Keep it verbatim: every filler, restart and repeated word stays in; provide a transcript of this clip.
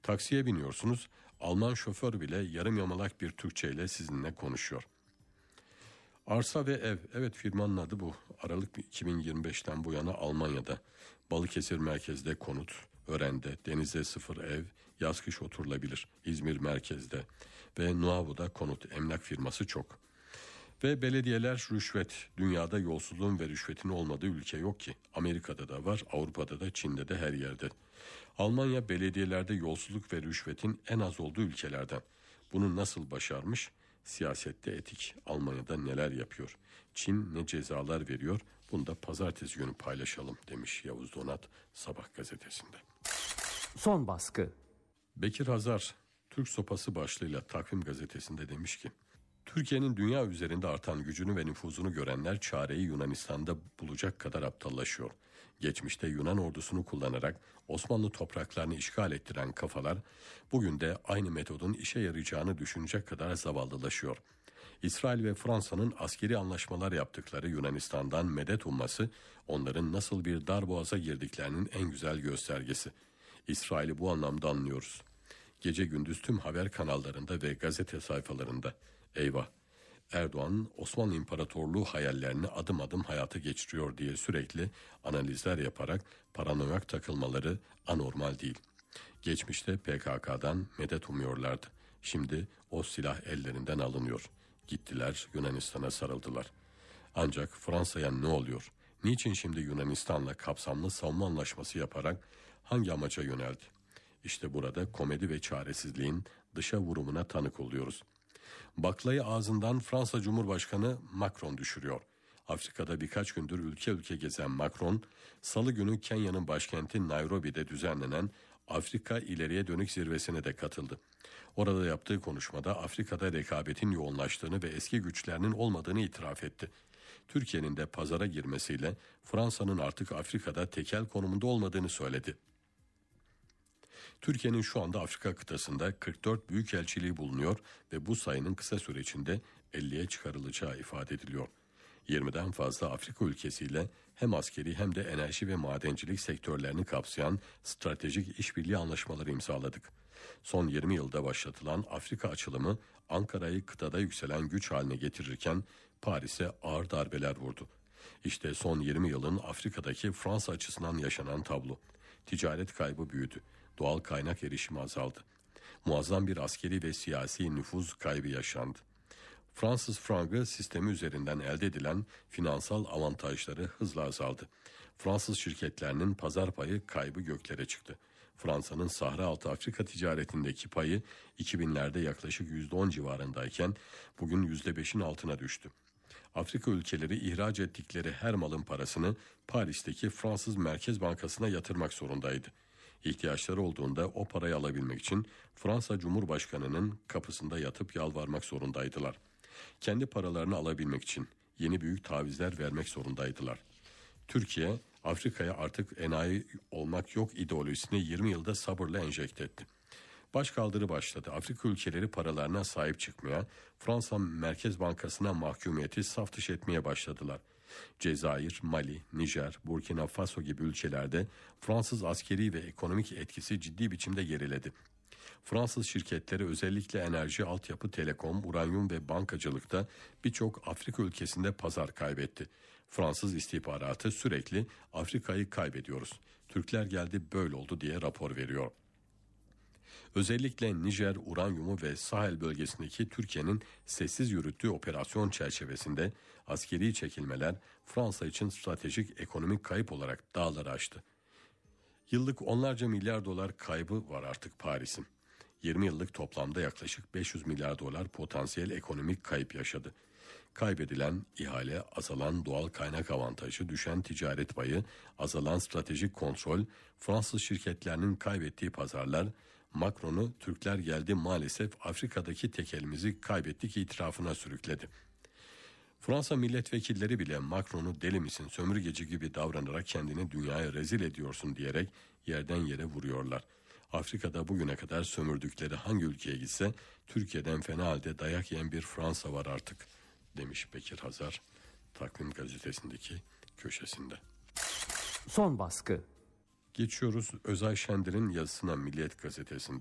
Taksiye biniyorsunuz, Alman şoför bile yarım yamalak bir Türkçeyle sizinle konuşuyor. Arsa ve ev, evet firmanın adı bu. Aralık iki bin yirmi beşten bu yana Almanya'da. Balıkesir merkezde konut, Ören'de, Deniz'de sıfır ev, yaz kış oturulabilir. İzmir merkezde ve Nuavo'da konut, emlak firması çok. Ve belediyeler rüşvet. Dünyada yolsuzluğun ve rüşvetin olmadığı ülke yok ki. Amerika'da da var, Avrupa'da da, Çin'de de, her yerde. Almanya belediyelerde yolsuzluk ve rüşvetin en az olduğu ülkelerden. Bunu nasıl başarmış? Siyasette etik. Almanya'da neler yapıyor? Çin ne cezalar veriyor? Bunu da pazartesi günü paylaşalım demiş Yavuz Donat Sabah gazetesinde. Son baskı. Bekir Hazar Türk Sopası başlığıyla Takvim gazetesinde demiş ki, Türkiye'nin dünya üzerinde artan gücünü ve nüfuzunu görenler çareyi Yunanistan'da bulacak kadar aptallaşıyor. Geçmişte Yunan ordusunu kullanarak Osmanlı topraklarını işgal ettiren kafalar bugün de aynı metodun işe yarayacağını düşünecek kadar zavallılaşıyor. İsrail ve Fransa'nın askeri anlaşmalar yaptıkları Yunanistan'dan medet umması onların nasıl bir darboğaza girdiklerinin en güzel göstergesi. İsrail'i bu anlamda anlıyoruz. Gece gündüz tüm haber kanallarında ve gazete sayfalarında eyvah Erdoğan Osmanlı İmparatorluğu hayallerini adım adım hayata geçiriyor diye sürekli analizler yaparak paranoyak takılmaları anormal değil. Geçmişte P K K'dan medet umuyorlardı. Şimdi o silah ellerinden alınıyor. Gittiler Yunanistan'a sarıldılar. Ancak Fransa'ya ne oluyor? Niçin şimdi Yunanistan'la kapsamlı savunma anlaşması yaparak hangi amaca yöneldi? İşte burada komedi ve çaresizliğin dışa vurumuna tanık oluyoruz. Baklayı ağzından Fransa Cumhurbaşkanı Macron düşürüyor. Afrika'da birkaç gündür ülke ülke gezen Macron, Salı günü Kenya'nın başkenti Nairobi'de düzenlenen Afrika İleriye Dönük zirvesine de katıldı. Orada yaptığı konuşmada Afrika'da rekabetin yoğunlaştığını ve eski güçlerinin olmadığını itiraf etti. Türkiye'nin de pazara girmesiyle Fransa'nın artık Afrika'da tekel konumunda olmadığını söyledi. Türkiye'nin şu anda Afrika kıtasında kırk dört büyükelçiliği bulunuyor ve bu sayının kısa süre içinde elliye çıkarılacağı ifade ediliyor. yirmiden fazla Afrika ülkesiyle hem askeri hem de enerji ve madencilik sektörlerini kapsayan stratejik işbirliği anlaşmaları imzaladık. Son yirmi yılda başlatılan Afrika açılımı Ankara'yı kıtada yükselen güç haline getirirken Paris'e ağır darbeler vurdu. İşte son yirmi yılın Afrika'daki Fransa açısından yaşanan tablo. Ticaret kaybı büyüdü. Doğal kaynak erişimi azaldı. Muazzam bir askeri ve siyasi nüfuz kaybı yaşandı. Fransız frangı sistemi üzerinden elde edilen finansal avantajları hızla azaldı. Fransız şirketlerinin pazar payı kaybı göklere çıktı. Fransa'nın Sahra Altı Afrika ticaretindeki payı iki binlerde yaklaşık yüzde on civarındayken bugün yüzde beşin altına düştü. Afrika ülkeleri ihraç ettikleri her malın parasını Paris'teki Fransız Merkez Bankası'na yatırmak zorundaydı. İhtiyaçları olduğunda o parayı alabilmek için Fransa Cumhurbaşkanı'nın kapısında yatıp yalvarmak zorundaydılar. Kendi paralarını alabilmek için yeni büyük tavizler vermek zorundaydılar. Türkiye, Afrika'ya artık enayi olmak yok ideolojisini yirmi yılda sabırla enjekte etti. Başkaldırı başladı. Afrika ülkeleri paralarına sahip çıkmaya, Fransa Merkez Bankası'na mahkumiyeti saf dışı etmeye başladılar. Cezayir, Mali, Nijer, Burkina Faso gibi ülkelerde Fransız askeri ve ekonomik etkisi ciddi biçimde geriledi. Fransız şirketleri özellikle enerji, altyapı, telekom, uranyum ve bankacılıkta birçok Afrika ülkesinde pazar kaybetti. Fransız istihbaratı sürekli Afrika'yı kaybediyoruz, Türkler geldi böyle oldu diye rapor veriyor. Özellikle Nijer uranyumu ve Sahel bölgesindeki Türkiye'nin sessiz yürüttüğü operasyon çerçevesinde askeri çekilmeler Fransa için stratejik ekonomik kayıp olarak dağları aştı. Yıllık onlarca milyar dolar kaybı var artık Paris'in. yirmi yıllık toplamda yaklaşık beş yüz milyar dolar potansiyel ekonomik kayıp yaşadı. Kaybedilen ihale, azalan doğal kaynak avantajı, düşen ticaret payı, azalan stratejik kontrol, Fransız şirketlerinin kaybettiği pazarlar, Macron'u Türkler geldi maalesef Afrika'daki tekelimizi kaybettik itirafına sürükledi. Fransa milletvekilleri bile Macron'u deli misin, sömürgeci gibi davranarak kendini dünyaya rezil ediyorsun diyerek yerden yere vuruyorlar. Afrika'da bugüne kadar sömürdükleri hangi ülkeye gitse Türkiye'den fena halde dayak yiyen bir Fransa var artık demiş Bekir Hazar Takvim gazetesindeki köşesinde. Son baskı. Geçiyoruz Özay Şendir'in yazısına Milliyet gazetesinde.